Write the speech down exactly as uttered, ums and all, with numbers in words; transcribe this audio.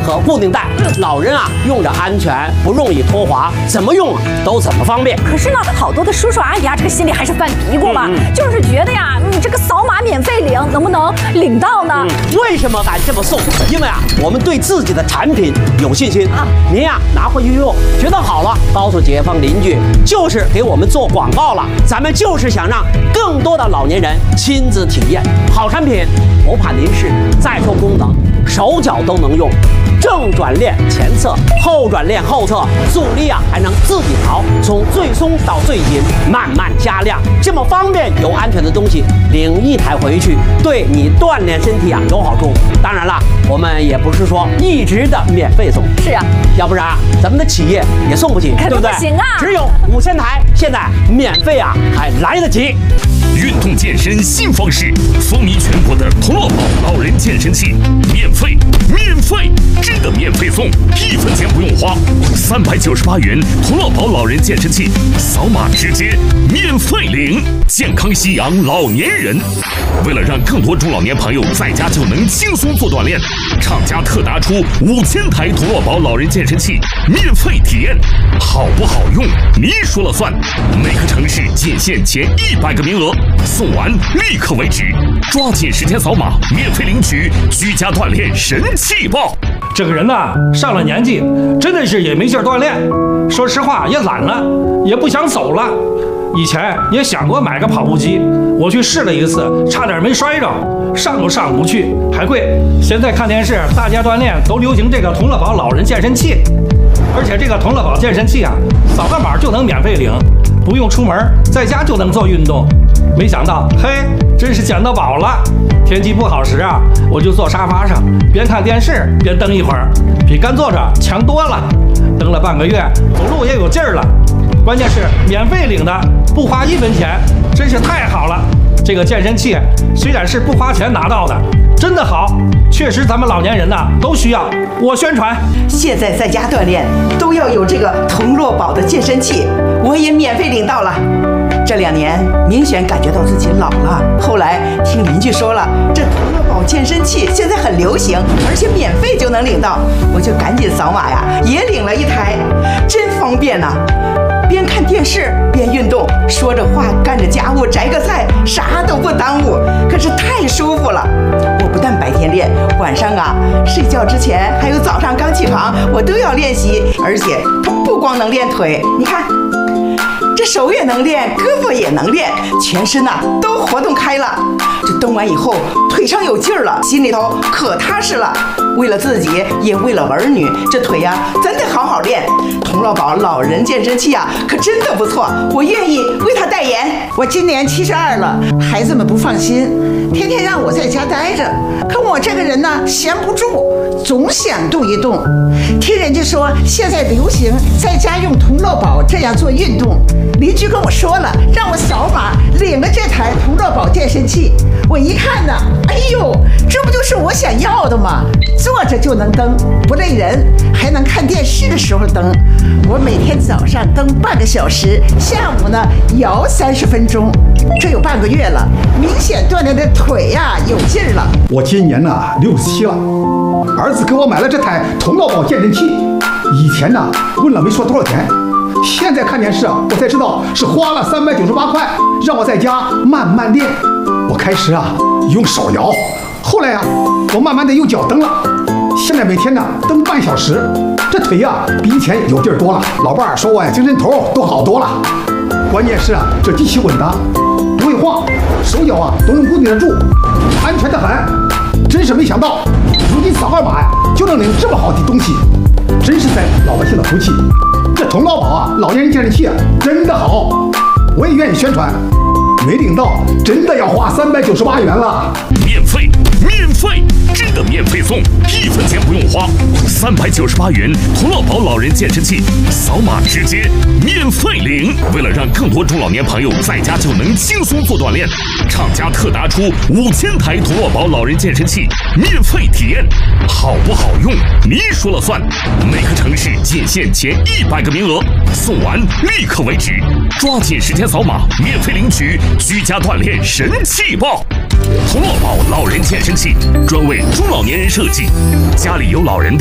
和固定带，老人啊用着安全，不容易脱滑，怎么用啊都怎么方便。 可是呢，好多的叔叔阿姨啊，这个心里还是犯嘀咕嘛，嗯嗯、就是觉得呀，你这个扫码免费领，能不能领到呢？ 嗯、为什么敢这么送？因为啊，我们对自己的产品有信心啊。您呀拿回去用，觉得好了，告诉街坊邻居，就是给我们做广告了。咱们就是想让更多的老年人亲自体验好产品，不怕临时，再说功能，手脚都能用。正转链前侧，后转链后侧，阻力啊还能自己调，从最松到最紧，慢慢加量，这么方便又安全的东西，领一台回去，对你锻炼身体啊有好处。当然了，我们也不是说一直的免费送， 是啊， 要不然咱们的企业也送不起，对不对？ 不行啊， 只有五千台，现在免费啊还来得及。 运动健身新方式，风靡全国的童乐宝老人健身器，免费，免费，真的免费送，一分钱不用花，三百九十八元童乐宝老人健身器，扫码直接免费领，健康夕阳老年人。为了让更多中老年朋友在家就能轻松做锻炼，厂家特拿出五千台童乐宝老人健身器免费体验，好不好用你说了算。每个城市仅限前一百个名额，送完立刻为止，抓紧时间扫码免费领取居家锻炼神器包。 这个人呐，上了年纪，真的是也没劲儿锻炼，说实话也懒了，也不想走了。以前也想过买个跑步机，我去试了一次，差点没摔着，上都上不去，还贵。现在看电视，大家锻炼都流行这个童乐宝老人健身器，而且这个童乐宝健身器啊，扫个码就能免费领，不用出门，在家就能做运动。没想到，嘿，真是捡到宝了！天气不好时啊，我就坐沙发上，边看电视边蹬一会儿，比干坐着强多了。蹬了半个月，走路也有劲儿了。关键是免费领的，不花一分钱，真是太好了。这个健身器虽然是不花钱拿到的，真的好，确实咱们老年人呐都需要。我宣传， 现在在家锻炼都要有这个童乐宝的健身器，我也免费领到了。这两年明显感觉到自己老了，后来听邻居说了，这童乐宝健身器现在很流行，而且免费就能领到，我就赶紧扫码呀，也领了一台，真方便呐、啊！边看电视边运动，说着话干着家务摘个菜，啥都不耽误，可是太舒服了。我不但白天练，晚上啊睡觉之前还有早上刚起床，我都要练习，而且它不光能练腿，你看这手也能练，胳膊也能练，全身呐、啊、都活动开了。这蹬完以后腿上有劲儿了，心里头可踏实了。为了自己也为了儿女，这腿呀、啊、真得好好练。童乐宝老人健身器啊可真的不错，我愿意为他代言。 我今年七十二了，孩子们不放心，天天让我在家待着，可我这个人呢闲不住，总想动一动。听人家说现在流行在家用童乐宝这样做运动，邻居跟我说了，让我扫码领了这台童乐宝健身器。我一看呢，哎呦，这不就是我想要的吗？坐着就能蹬，不累人，还能看电视的时候蹬。我每天早上蹬半个小时，下午呢摇三十分钟，这有半个月了，明显锻炼的腿呀、啊、有劲儿了。 我今年呢六十七了，儿子给我买了这台童乐宝健身器，以前呢问了没说多少钱，现在看电视啊，我才知道是花了三百九十八块，让我在家慢慢练。我开始啊用手摇，后来啊我慢慢的用脚蹬了，现在每天呢蹬半小时，这腿呀、啊、比以前有劲儿多了。老伴儿说我呀精神头都好多了。关键是啊这机器稳当，不会晃，手脚啊都能固定得住，安全的很。真是没想到，如今扫个码呀就能领这么好的东西，真是在老百姓的福气。这童乐宝啊老年人健身器啊真的好，我也愿意宣传。没领到，真的要花三百九十八元了。 免费，免费，真的免费送，一分钱不用花，三百九十八元童乐宝老人健身器，扫码直接免费领。为了让更多中老年朋友在家就能轻松做锻炼，厂家特拿出五千台童乐宝老人健身器免费体验，好不好用你说了算。每个城市仅限前一百个名额，送完立刻为止，抓紧时间扫码免费领取居家锻炼神器包。童乐宝老人健身器专为中老年人设计，家里有老人的